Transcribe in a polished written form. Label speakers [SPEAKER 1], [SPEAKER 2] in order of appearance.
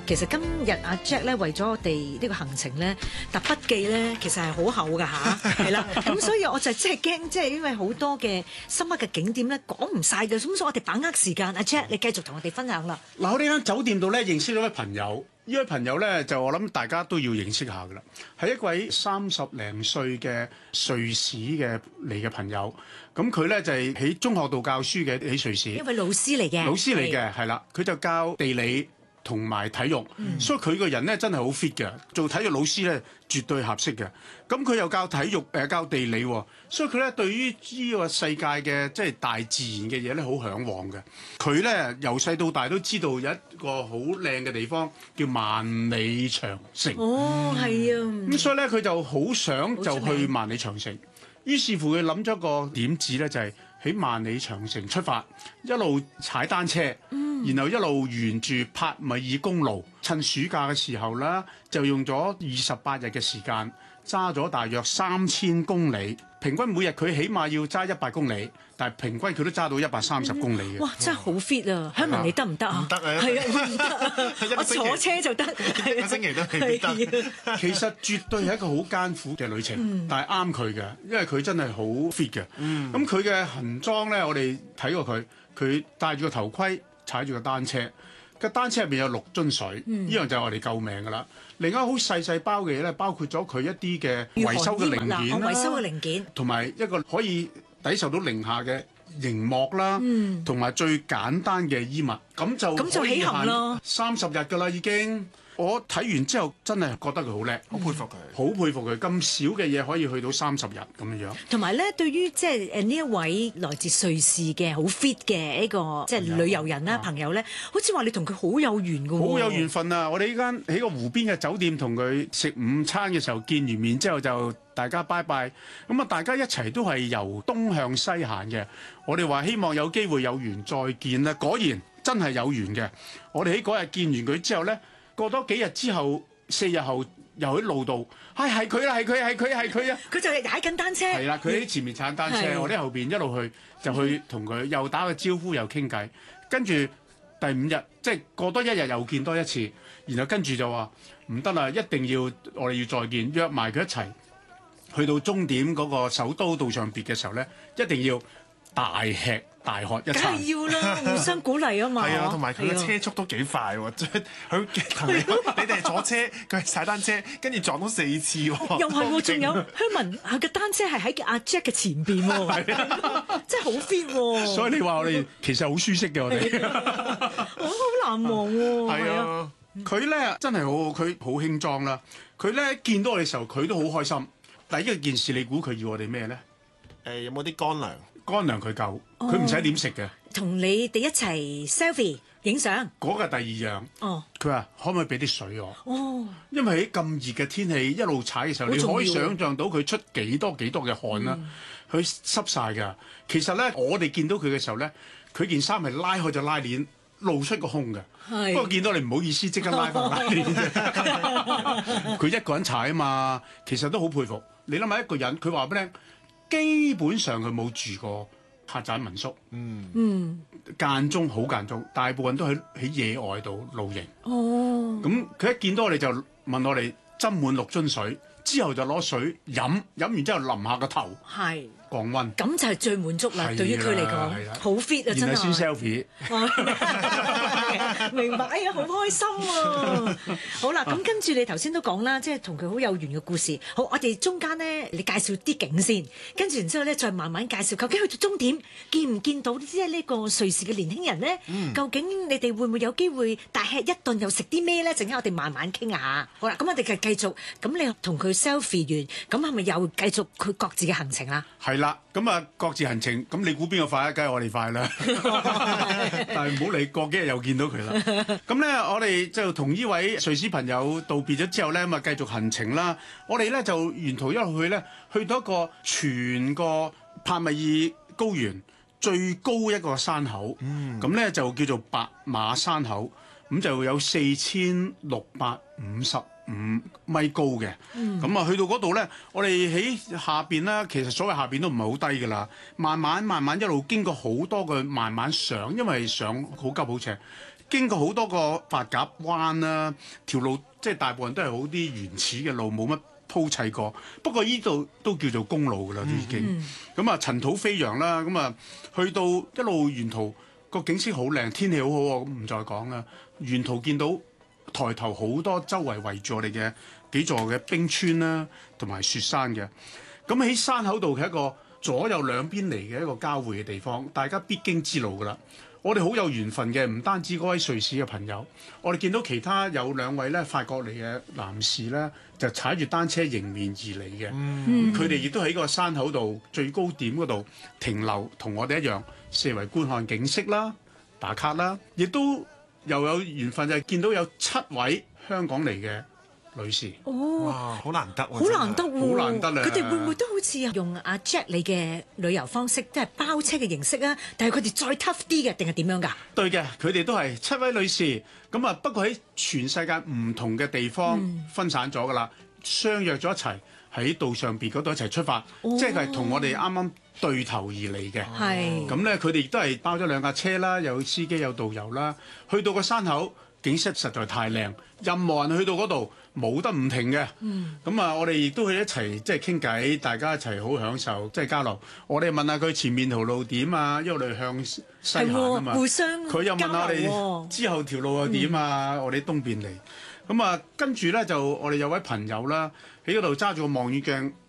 [SPEAKER 1] 其實今日阿 Jack 咧為咗我哋呢個行程咧，揼筆記咧其實係好厚㗎吓，係啦。咁所以我就真係驚，即係因為好多嘅深刻嘅景點咧講唔晒嘅，咁所以我哋把握時間。阿 Jack 你繼續同我哋分享啦。
[SPEAKER 2] 嗱，我呢間酒店度咧認識咗位朋友，呢位朋友咧就我諗大家都要認識下㗎啦，係一位30零歲嘅瑞士嘅嚟嘅朋友。咁佢咧就係喺中學度教書嘅，喺瑞士。
[SPEAKER 1] 一位老師嚟嘅。
[SPEAKER 2] 老師嚟嘅係啦，佢就教地理同埋體育，所以佢個人咧真係好 fit 嘅。做體育老師咧絕對合適嘅。咁佢又教體育教地理喎，所以佢咧對於呢個世界嘅即係大自然嘅嘢咧好嚮往嘅。佢咧由細到大都知道有一個好靚嘅地方叫萬里長城。
[SPEAKER 1] 哦，係啊。
[SPEAKER 2] 咁所以咧佢就好想就去萬里長城。於是乎佢諗咗個點子咧，就係喺萬里長城出發，一路踩單車，然後一路沿住帕米爾公路，趁暑假嘅時候啦，就用咗28日嘅時間，揸咗大約3000公里，平均每日佢起碼要揸100公里，但係平均佢都揸到130公里嘅。
[SPEAKER 1] 哇！真係好 fit 啊！香文你得唔得啊？
[SPEAKER 3] 唔得啊！
[SPEAKER 1] 係啊，唔得啊！我坐車就得，
[SPEAKER 3] 一個星期都未必得。
[SPEAKER 2] 其實絕對係一個好艱苦嘅旅程，但係啱佢嘅，因為佢真係好 fit 嘅。咁佢嘅行裝咧，我哋睇過佢戴住個頭盔，踩住個單車，個單車入邊有6樽水，呢樣就係我哋救命㗎啦。另外好細包嘅嘢咧，包括咗佢一啲嘅維修嘅零件啦，
[SPEAKER 1] 維修嘅零件，
[SPEAKER 2] 同埋一個可以抵受到零下嘅熒幕啦，同埋最簡單嘅衣物，咁就起行啦，30日㗎啦已經。我睇完之後真係覺得佢好叻，
[SPEAKER 3] 好佩服佢，
[SPEAKER 2] 好佩服佢咁少嘅嘢可以去到30日咁樣樣。
[SPEAKER 1] 同埋咧，對於即係呢一位來自瑞士嘅好 fit 嘅一個即係旅遊人啦朋友咧，好似話你同佢好有緣㗎喎。
[SPEAKER 2] 好有緣分啊！我哋呢間喺個湖邊嘅酒店同佢食午餐嘅時候見完面之後就大家拜拜，咁啊大家一齊都係由東向西行嘅。我哋話希望有機會有緣再見啦，果然真係有緣嘅。我哋喺嗰日見完佢之後咧，過多幾日之後4日後又喺路度，係佢啦，係佢啊！
[SPEAKER 1] 佢就係踩緊單車。係
[SPEAKER 2] 啦，佢喺前面踩單車，我喺後邊一路去就去同佢又打個招呼又傾偈，跟住第5日即係過多1日又見多一次，然後跟住就話唔得啦，一定要我哋要再見，約埋佢一齊去到終點嗰個首都道上別嘅時候咧，一定要大吃大喝一餐。梗係要啦，
[SPEAKER 1] 互相鼓勵啊嘛。
[SPEAKER 3] 係啊，同埋佢嘅車速都幾快喎，佢同你哋係坐車，佢係踩單車，跟住撞到4次喎。
[SPEAKER 1] 又係喎，仲有香文佢嘅單車係喺阿 Jack 嘅前邊喎，真係好 fit 喎。
[SPEAKER 2] 所以你話我哋其實好舒適嘅我哋，
[SPEAKER 1] 我好難忘喎。
[SPEAKER 2] 係啊，佢咧真係好好，佢好輕裝啦。佢咧見到我哋嘅時候，佢都好開心。第一件事，你估佢要我哋咩咧？
[SPEAKER 3] 有冇啲乾糧？
[SPEAKER 2] 乾糧佢夠，佢唔使點食嘅。
[SPEAKER 1] 同你哋一齊 selfie 影相。
[SPEAKER 2] 嗰個第2樣。哦。佢話可唔可以俾啲水我？哦。因為喺咁熱嘅天氣一路踩嘅時候，你可以想像到佢出幾多嘅汗啦，佢濕晒㗎。其實咧，我哋見到佢嘅時候咧，佢件衫係拉開就拉鏈，露出個胸嘅。係。不過見到你唔好意思，即刻拉翻拉鏈啫。佢一個人踩啊嘛，其實都好佩服。你諗下一個人，佢話俾你聽。基本上佢冇住過客棧民宿，間中好間中，大部分都喺野外度露營。哦，咁佢一見到我哋就問我哋斟滿6樽水，之後就攞水飲完之後淋下個頭，係降溫。咁就係最滿足啦，對於佢嚟講，好 fit 啊真係。然後先 selfie。明白，哎呀，好開心啊！好啦，咁跟住你頭先都講啦，即係同佢好有緣嘅故事。好，我哋中間咧，你介紹啲景先，跟住然之後咧，再慢慢介紹究竟去到終點見唔見到即係呢個瑞士嘅年輕人咧？究竟你哋會唔會有機會大吃一頓又食啲咩咧？陣間我哋慢慢傾下。好啦，咁我哋就繼續。咁你同佢 selfie 完，咁係咪又繼續佢各自嘅行程啦？ 係啦，咁啊各自行程，咁你估邊個快啊？梗係我哋快啦。但係唔好理，過幾日又見到佢啦。咁咧，我哋就同呢位瑞士朋友道別咗之後咧，咁啊繼續行程啦。我哋咧就沿途一路去咧，去到一個全個帕米爾高原最高一個山口，咁咧就叫做白馬山口，咁就有4655米高嘅。咁啊去到嗰度咧，我哋喺下邊啦，其實所謂下邊都唔係好低噶啦，慢慢一路經過好多嘅慢慢上，因為上好急好斜。
[SPEAKER 4] 經過好多個髮夾彎啦，條路即係大部分都係好啲原始嘅路，冇乜鋪砌過。不過呢度都叫做公路㗎啦，已經。咁啊塵土飛揚啦，咁啊去到一路沿途個景色好靚，天氣好好喎，咁唔再講啦。沿途見到抬頭好多周圍圍住我哋嘅幾座嘅冰川啦，同埋雪山嘅。咁喺山口度係一個左右兩邊嚟嘅一個交匯嘅地方，大家必經之路㗎啦。我哋好有緣分嘅，唔單止嗰位瑞士嘅朋友，我哋見到其他有兩位咧法國嚟嘅男士咧，就踩住單車迎面而嚟嘅。佢哋亦都喺個山口度最高點嗰度停留，同我哋一樣四圍觀看景色啦、打卡啦，亦都又有緣分就係見到有7位香港嚟嘅女士。
[SPEAKER 3] 哇，好難得喎！
[SPEAKER 1] 好難得喎，
[SPEAKER 4] 好難得啊
[SPEAKER 1] 佢哋會唔會都好似用阿 Jack 你嘅旅遊方式，即係包車嘅形式啊？但係佢哋再 tough 啲嘅，定係點樣㗎？
[SPEAKER 4] 對嘅，佢哋都係7位女士，咁啊不過喺全世界唔同嘅地方分散咗㗎啦，相約咗一齊喺道上邊嗰度一齊出發，即係同我哋啱啱對頭而嚟嘅。
[SPEAKER 1] 係
[SPEAKER 4] 咁咧，佢哋亦都係包咗2架車啦，有司機有導遊啦，去到個山口景色實在太靚，任何人去到嗰度冇得唔停嘅。咁啊，我哋亦都去一齊即係傾偈，大家一齊好享受即係交流。我哋問下佢前面條路點啊，因為我哋向西行啊嘛。
[SPEAKER 1] 互相
[SPEAKER 4] 佢又問下我
[SPEAKER 1] 交流
[SPEAKER 4] 哋之後條路又點啊？我哋東邊嚟。咁啊，跟住咧就我哋有位朋友啦，喺嗰度揸住個望遠鏡